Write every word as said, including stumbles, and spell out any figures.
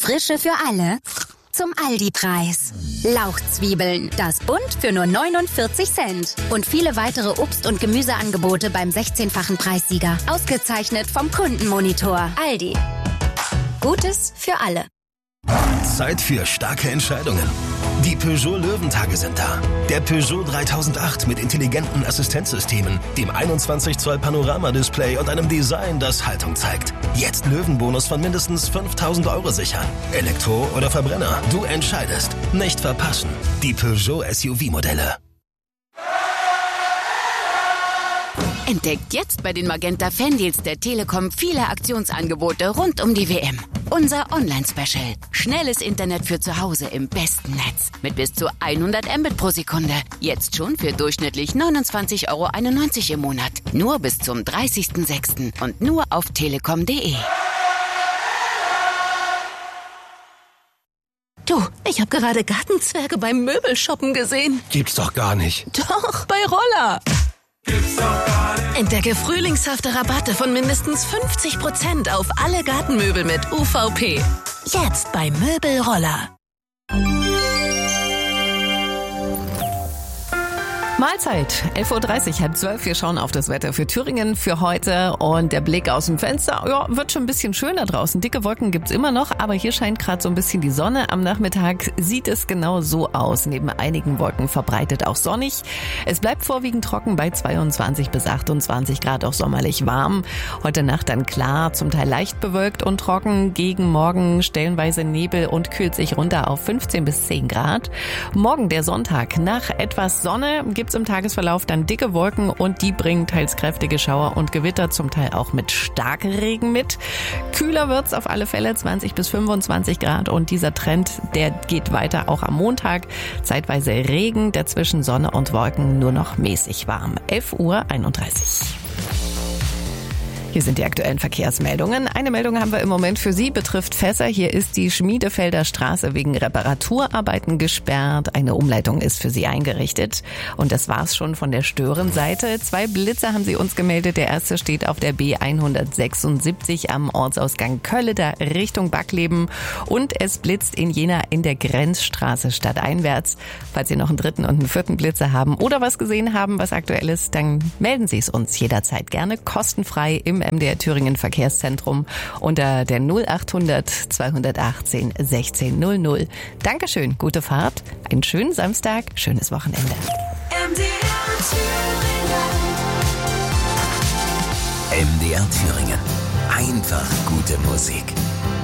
Frische für alle zum Aldi-Preis. Lauchzwiebeln, das Bund für nur neunundvierzig Cent. Und viele weitere Obst- und Gemüseangebote beim sechzehnfachen Preissieger. Ausgezeichnet vom Kundenmonitor. Aldi. Gutes für alle. Zeit für starke Entscheidungen. Die Peugeot Löwentage sind da. Der Peugeot dreitausendacht mit intelligenten Assistenzsystemen, dem einundzwanzig Zoll Panoramadisplay und einem Design, das Haltung zeigt. Jetzt Löwenbonus von mindestens fünftausend Euro sichern. Elektro oder Verbrenner, du entscheidest. Nicht verpassen. Die Peugeot S U V-Modelle. Entdeckt jetzt bei den Magenta Fandeals der Telekom viele Aktionsangebote rund um die W M. Unser Online-Special. Schnelles Internet für zu Hause im besten Netz. Mit bis zu hundert Mbit pro Sekunde. Jetzt schon für durchschnittlich neunundzwanzig Euro einundneunzig im Monat. Nur bis zum dreißigsten sechsten und nur auf telekom punkt de. Du, ich habe gerade Gartenzwerge beim Möbelshoppen gesehen. Gibt's doch gar nicht. Doch, bei Roller. Entdecke frühlingshafte Rabatte von mindestens fünfzig Prozent auf alle Gartenmöbel mit U V P. Jetzt bei Möbelroller. Mahlzeit, elf Uhr dreißig, halb zwölf. Wir schauen auf das Wetter für Thüringen für heute und der Blick aus dem Fenster, ja, wird schon ein bisschen schöner draußen. Dicke Wolken gibt's immer noch, aber hier scheint gerade so ein bisschen die Sonne. Am Nachmittag sieht es genau so aus. Neben einigen Wolken verbreitet auch sonnig. Es bleibt vorwiegend trocken bei zweiundzwanzig bis achtundzwanzig Grad, auch sommerlich warm. Heute Nacht dann klar, zum Teil leicht bewölkt und trocken. Gegen Morgen stellenweise Nebel und kühlt sich runter auf fünfzehn bis zehn Grad. Morgen der Sonntag, nach etwas Sonne gibt's im Tagesverlauf dann dicke Wolken und die bringen teils kräftige Schauer und Gewitter, zum Teil auch mit starkem Regen mit. Kühler wird's auf alle Fälle, zwanzig bis fünfundzwanzig Grad und dieser Trend, der geht weiter auch am Montag. Zeitweise Regen, dazwischen Sonne und Wolken, nur noch mäßig warm. elf Uhr einunddreißig. Hier sind die aktuellen Verkehrsmeldungen. Eine Meldung haben wir im Moment für Sie, betrifft Fässer. Hier ist die Schmiedefelder Straße wegen Reparaturarbeiten gesperrt. Eine Umleitung ist für Sie eingerichtet. Und das war's schon von der Störenseite. Zwei Blitze haben Sie uns gemeldet. Der erste steht auf der B hundertsechsundsiebzig am Ortsausgang Kölle, da Richtung Backleben. Und es blitzt in Jena in der Grenzstraße stadteinwärts. Falls Sie noch einen dritten und einen vierten Blitzer haben oder was gesehen haben, was aktuell ist, dann melden Sie es uns jederzeit gerne kostenfrei im M D R Thüringen Verkehrszentrum unter der null achthundert zweihundertachtzehn sechzehn null null. Dankeschön, gute Fahrt, einen schönen Samstag, schönes Wochenende. M D R Thüringen. M D R Thüringen. Einfach gute Musik.